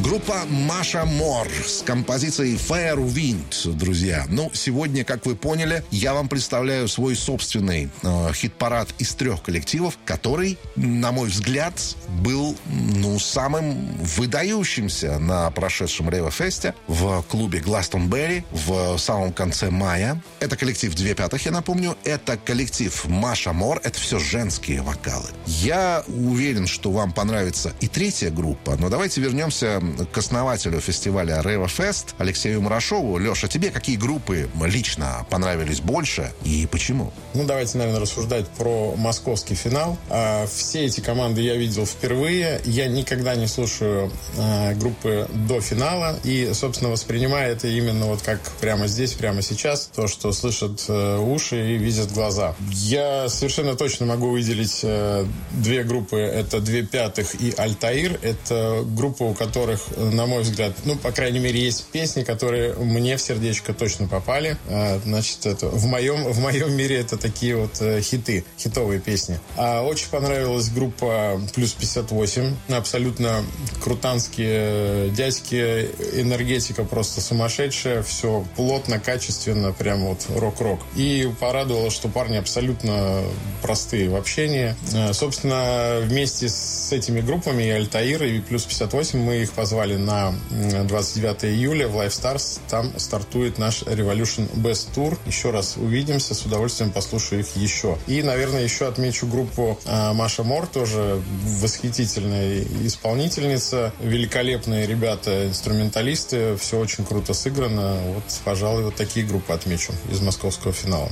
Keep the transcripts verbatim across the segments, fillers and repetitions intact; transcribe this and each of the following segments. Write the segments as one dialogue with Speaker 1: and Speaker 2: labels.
Speaker 1: Группа Маша Мор с композицией Firewind, друзья. Ну, сегодня, как вы поняли, я вам представляю свой собственный э, хит-парад из трех коллективов, который, на мой взгляд, был, ну, самым выдающимся на прошедшем Рейва-фесте в клубе Гластонберри в самом конце мая. Это коллектив «Две пятых», я напомню. Это коллектив Маша Мор. Это все женские вокалы. Я уверен, что вам понравится и третья группа, но давайте вернемся к основателю фестиваля Рейва-фест Алексею Мурашову. Леша, тебе какие группы лично понравились больше и почему?
Speaker 2: Ну, давайте, наверное, рассуждать про московский финал. А, все эти команды я видел впервые. Я никогда не слушаю а, группы до финала. И, собственно, воспринимаю это именно вот как прямо здесь, прямо сейчас. То, что слышат а, уши и видят глаза. Я совершенно точно могу выделить а, две группы. Это «Две пятых» и «Альтаир». Это группа, у которых, на мой взгляд, ну, по крайней мере, есть песни, которые мне в сердечко точно попали. А, значит, это в моем, в моем мире это такие вот э, хиты, хитовые песни. А очень понравилась группа «Плюс пятьдесят восемь». Абсолютно крутанские дядьки, энергетика просто сумасшедшая, все плотно, качественно, прям вот рок-рок. И порадовало, что парни абсолютно простые в общении. А, собственно, вместе с этими группами, и «Альтаир», и «Плюс пятьдесят восемь», мы их позвали на двадцать девятого июля в Live Stars. Там стартует наш Revolution Best Tour. Еще раз увидимся, с удовольствием послушаю их еще. И, наверное, еще отмечу группу а, Маша Мор, тоже восхитительная исполнительница, великолепные ребята, инструменталисты, все очень круто сыграно. Вот, пожалуй, вот такие группы отмечу из московского финала.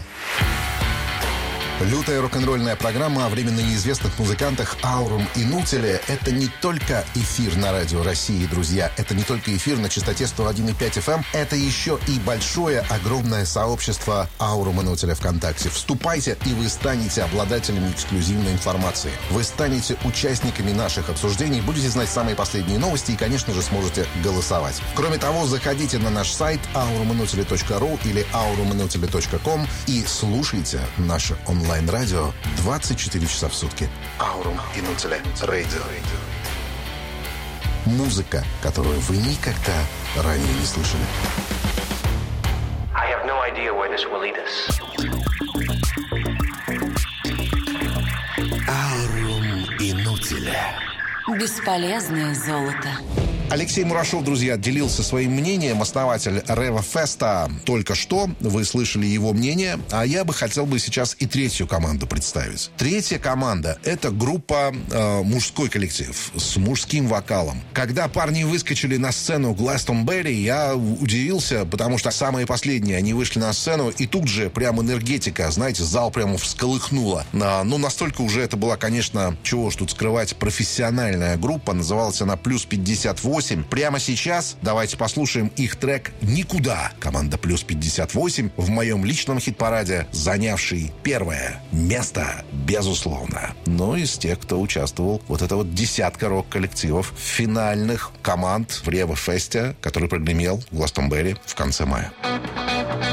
Speaker 1: Лютая рок-н-ролльная программа о временно неизвестных музыкантах Аурум и Нутиле — это не только эфир на Радио России, друзья. Это не только эфир на частоте сто один и пять эф эм. Это еще и большое, огромное сообщество Аурум и Нутиле ВКонтакте. Вступайте, и вы станете обладателями эксклюзивной информации. Вы станете участниками наших обсуждений, будете знать самые последние новости и, конечно же, сможете голосовать. Кроме того, заходите на наш сайт аурум и нутиле точка ру или аурум и нутиле точка ком и слушайте наше онлайн онлайн-радио двадцать четыре часа в сутки. Аурум и Нутиле Radio. Музыка, которую вы никогда ранее не слышали. I have no idea where this will lead us. Аурум и Нутиле.
Speaker 3: Бесполезное золото.
Speaker 1: Алексей Мурашов, друзья, делился своим мнением. Основатель Рейва-феста только что. Вы слышали его мнение. А я бы хотел бы сейчас и третью команду представить. Третья команда — это группа э, мужской коллектив с мужским вокалом. Когда парни выскочили на сцену Гластонберри, я удивился, потому что самые последние они вышли на сцену, и тут же прям энергетика, знаете, зал прямо всколыхнула. А, ну, настолько уже это была, конечно, чего ж тут скрывать, профессиональная группа. Называлась она «Плюс пятьдесят восемь». Прямо сейчас давайте послушаем их трек «Никуда». Команда «Плюс пятьдесят восемь» в моем личном хит-параде, занявший первое место, безусловно. Но из тех, кто участвовал, вот это вот десятка рок-коллективов финальных команд в Рейва-фесте, который прогремел в Гластонберри в конце мая.